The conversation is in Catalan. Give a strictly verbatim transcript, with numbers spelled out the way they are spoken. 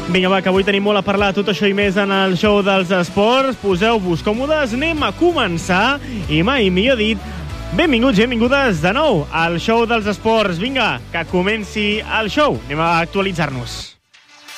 Vinga, va, que avui tenim molt a parlar, tot això i més en el show dels esports. Poseu-vos còmodes, anem a començar. I mai millor dit, benvinguts i benvingudes de nou al show dels esports. Vinga, que comenci el show. Anem a actualitzar-nos.